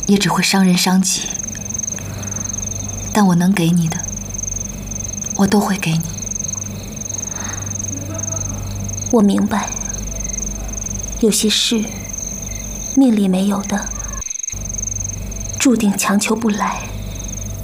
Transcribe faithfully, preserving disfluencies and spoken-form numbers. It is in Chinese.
也只会伤人伤己。但我能给你的，我都会给你。 我明白，有些事命里没有的，注定强求不来。